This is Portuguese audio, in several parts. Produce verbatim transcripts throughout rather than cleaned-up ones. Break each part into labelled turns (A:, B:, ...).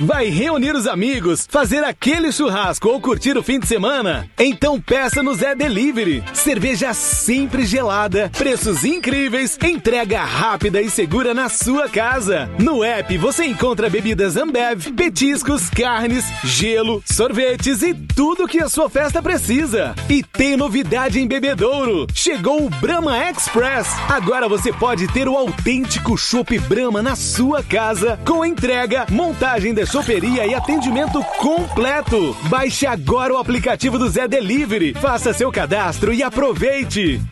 A: Vai reunir os amigos, fazer aquele churrasco ou curtir o fim de semana? Então peça no Zé Delivery. Cerveja sempre gelada, preços incríveis, entrega rápida e segura na sua casa. No app você encontra bebidas Ambev, petiscos, carnes, gelo, sorvetes e tudo que a sua festa precisa. E tem novidade em Bebedouro. Chegou o Brahma Express. Agora você pode ter o autêntico chopp Brahma na sua casa, com entrega, montagem da choperia e atendimento completo. Baixe agora o aplicativo do Zé Delivery. Faça seu cadastro e aproveite.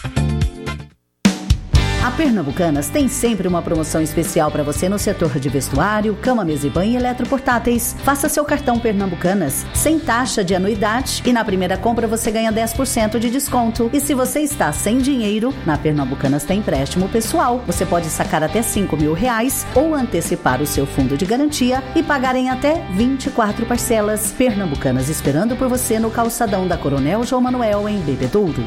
B: A Pernambucanas tem sempre uma promoção especial para você no setor de vestuário, cama, mesa e banho e eletroportáteis. Faça seu cartão Pernambucanas sem taxa de anuidade e na primeira compra você ganha dez por cento de desconto. E se você está sem dinheiro, na Pernambucanas tem empréstimo pessoal. Você pode sacar até cinco mil reais ou antecipar o seu fundo de garantia e pagar em até vinte e quatro parcelas. Pernambucanas esperando por você no calçadão da Coronel João Manuel em Bebedouro.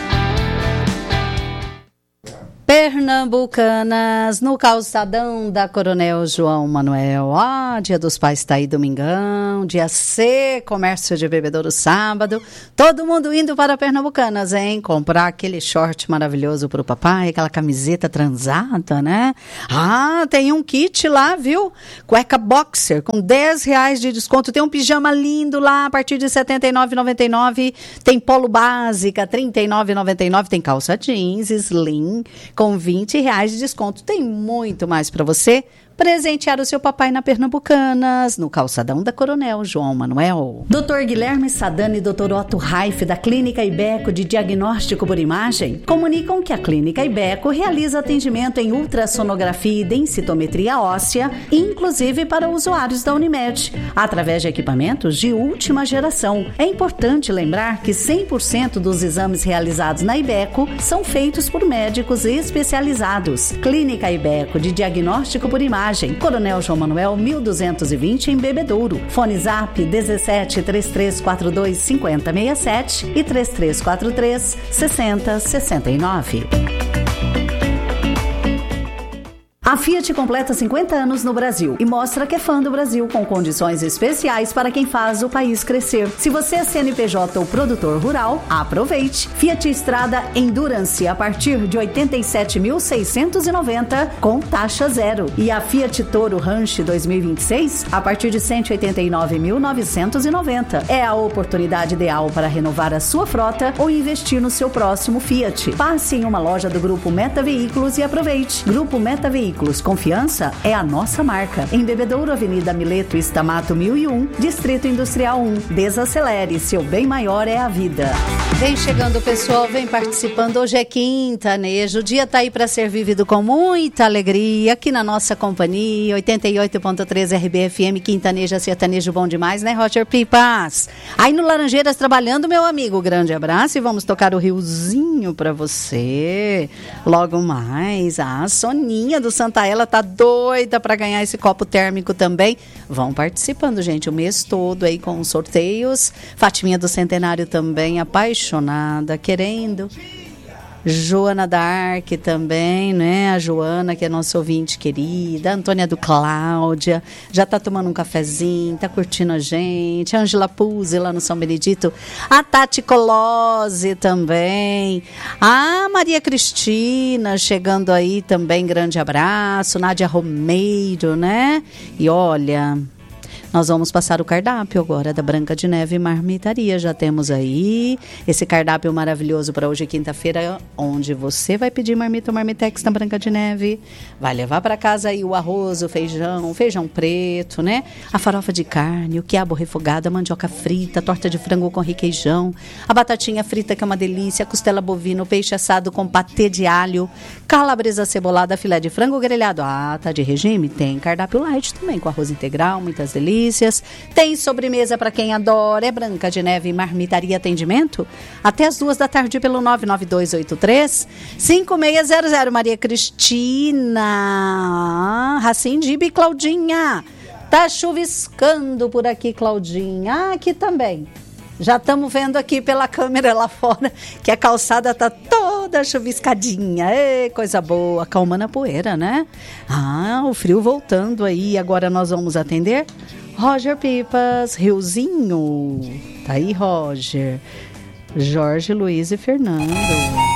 B: Pernambucanas, no calçadão da Coronel João Manuel. Ah, Dia dos Pais está aí domingão, dia C, comércio de Bebedouro sábado. Todo mundo indo para Pernambucanas, hein? Comprar aquele short maravilhoso para o papai, aquela camiseta transada, né? Ah, tem um kit lá, viu? Cueca boxer com dez reais de desconto. Tem um pijama lindo lá a partir de setenta e nove reais e noventa e nove centavos. Tem polo básica, trinta e nove reais e noventa e nove centavos. Tem calça jeans, slim, com vinte reais de desconto. Tem muito mais para você presentear o seu papai na Pernambucanas, no calçadão da Coronel João Manuel. doutor Guilherme Sadani e doutor Otto Raif, da Clínica Ibeco de Diagnóstico por Imagem, comunicam que a Clínica Ibeco realiza atendimento em ultrassonografia e densitometria óssea, inclusive para usuários da Unimed, através de equipamentos de última geração. É importante lembrar que cem por cento dos exames realizados na Ibeco são feitos por médicos especializados. Clínica Ibeco de Diagnóstico por Imagem, Coronel João Manuel, mil duzentos e vinte, em Bebedouro. Fone Zap dezessete, três três quatro dois, cinco zero seis sete e três três quatro três, seis zero seis nove. A Fiat completa cinquenta anos no Brasil e mostra que é fã do Brasil, com condições especiais para quem faz o país crescer. Se você é C N P J ou produtor rural, aproveite. Fiat Strada Endurance a partir de oitenta e sete mil seiscentos e noventa com taxa zero. E a Fiat Toro Ranch dois mil e vinte e seis a partir de cento e oitenta e nove mil novecentos e noventa. É a oportunidade ideal para renovar a sua frota ou investir no seu próximo Fiat. Passe em uma loja do Grupo Meta Veículos e aproveite. Grupo Meta Veículos. Confiança é a nossa marca. Em Bebedouro, Avenida Mileto Estamato mil e um, Distrito Industrial um. Desacelere, seu bem maior é a vida. Vem chegando o pessoal, vem participando. Hoje é quintanejo, o dia tá aí para ser vivido com muita alegria aqui na nossa companhia. oitenta e oito ponto três R B F M, quintaneja, sertanejo bom demais, né, Roger Pipas? Aí no Laranjeiras trabalhando, meu amigo, grande abraço e vamos tocar o Riozinho para você. Logo mais, a Soninha do Santa Ela tá doida para ganhar esse copo térmico também. Vão participando, gente, o mês todo aí com os sorteios. Fatiminha do Centenário também, apaixonada, querendo. Joana Dark também, né? A Joana, que é nossa ouvinte querida. A Antônia do Cláudia, já tá tomando um cafezinho, tá curtindo a gente. A Ângela Puzzi lá no São Benedito. A Tati Colose também. A Maria Cristina chegando aí também, grande abraço. Nádia Romeiro, né? E olha... Nós vamos passar o cardápio agora da Branca de Neve Marmitaria. Já temos aí esse cardápio maravilhoso para hoje, quinta-feira, onde você vai pedir marmita ou marmitex na Branca de Neve. Vai levar para casa aí o arroz, o feijão, o feijão preto, né? A farofa de carne, o quiabo refogado, a mandioca frita, a torta de frango com requeijão, a batatinha frita, que é uma delícia, a costela bovina, o peixe assado com patê de alho, calabresa cebolada, filé de frango grelhado. Ah, tá de regime? Tem cardápio light também, com arroz integral, muitas delícias. Tem sobremesa para quem adora. É Branca de Neve Marmitaria. Atendimento até as duas da tarde pelo nove nove dois oito três, cinco seis zero zero. Maria Cristina Racim Dibe, Claudinha, tá chuviscando por aqui, Claudinha. Ah, aqui também. Já estamos vendo aqui pela câmera lá fora que a calçada tá toda chuviscadinha. Ei, coisa boa, acalmando a poeira, né? Ah, o frio voltando aí. Agora nós vamos atender Roger Pipas, Riozinho. Tá aí, Roger. Jorge, Luiz e Fernando.